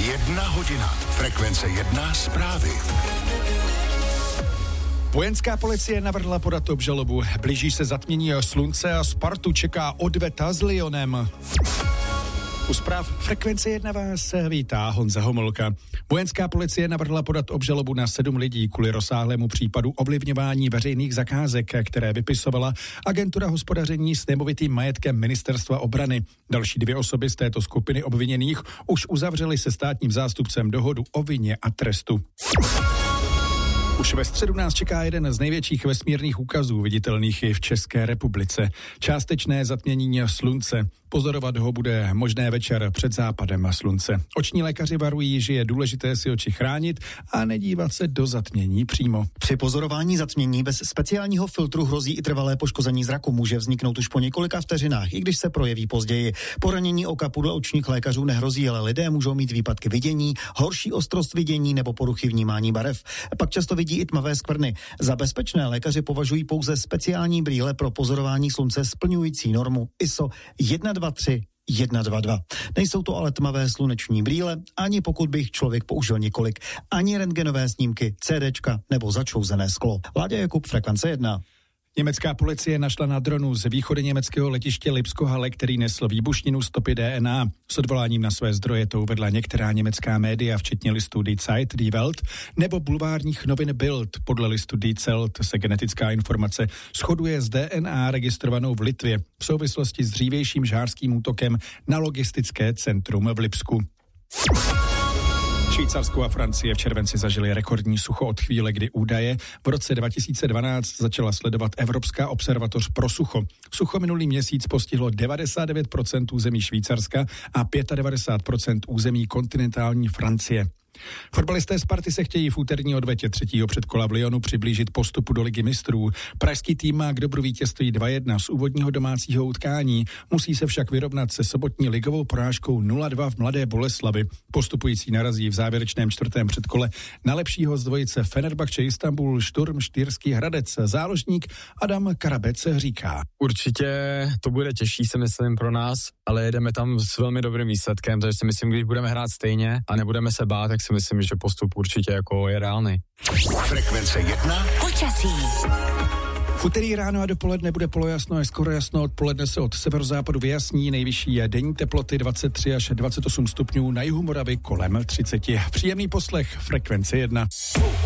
1 hodina. Frekvence 1 zprávy. Vojenská policie navrhla podat obžalobu. Blíží se zatmění slunce a Spartu čeká odveta s Lyonem. U zpráv Frekvence 1 vás vítá Honza Homolka. Vojenská policie navrhla podat obžalobu na 7 lidí kvůli rozsáhlému případu ovlivňování veřejných zakázek, které vypisovala Agentura hospodaření s nemovitým majetkem Ministerstva obrany. Další 2 osoby z této skupiny obviněných už uzavřely se státním zástupcem dohodu o vině a trestu. Už ve středu nás čeká jeden z největších vesmírných úkazů viditelných i v České republice. Částečné zatmění slunce. Pozorovat ho bude možné večer před západem slunce. Oční lékaři varují, že je důležité si oči chránit a nedívat se do zatmění přímo. Při pozorování zatmění bez speciálního filtru hrozí i trvalé poškození zraku. Může vzniknout už po několika vteřinách, i když se projeví později. Poranění oka podle očních lékařů nehrozí, ale lidé můžou mít výpadky vidění, horší ostrost vidění nebo poruchy vnímání barev. Pak často vidí i tmavé skvrny. Za bezpečné lékaři považují pouze speciální brýle pro pozorování slunce splňující normu ISO 123-122. Nejsou to ale tmavé sluneční brýle, ani pokud by jich člověk použil několik, ani rentgenové snímky, CDčka nebo začouzené sklo. Láďa Jakub, Frekvence 1. Německá policie našla na dronu z východy německého letiště Lipsko-Halle, který nesl výbušninu, stopy DNA. S odvoláním na své zdroje to uvedla některá německá média, včetně listu Die Zeit, Die Welt nebo bulvárních novin Bild. Podle listu Die Zeit se genetická informace shoduje s DNA registrovanou v Litvě v souvislosti s dřívějším žhářským útokem na logistické centrum v Lipsku. Švýcarsko a Francie v červenci zažili rekordní sucho od chvíle, kdy údaje v roce 2012 začala sledovat Evropská observatoř pro sucho. Sucho minulý měsíc postihlo 99% území Švýcarska a 95% území kontinentální Francie. Fotbalisté Sparty se chtějí v úterní odvetě 3. předkola v Lyonu přiblížit postupu do Ligy mistrů. Pražský tým má k dobru vítězství 2-1 z úvodního domácího utkání. Musí se však vyrovnat se sobotní ligovou porážkou 0-2 v Mladé Boleslavi. Postupující narazí v závěrečném 4. předkole na lepšího z dvojice Fenerbahce Istanbul Šturm Štýrský Hradec. Záložník Adam Karabec říká: Určitě to bude těžší, si myslím, pro nás, ale jedeme tam s velmi dobrým výsledkem, takže si myslím, když budeme hrát stejně a nebudeme se bát, tak si myslím, že postup určitě jako je reálný. Frekvence 1. Počasí. V úterý ráno a dopoledne bude polojasno a skoro jasno, odpoledne se od severozápadu vyjasní, nejvyšší je denní teploty 23 až 28 stupňů, na jihu Moravy kolem 30. Příjemný poslech Frekvence 1.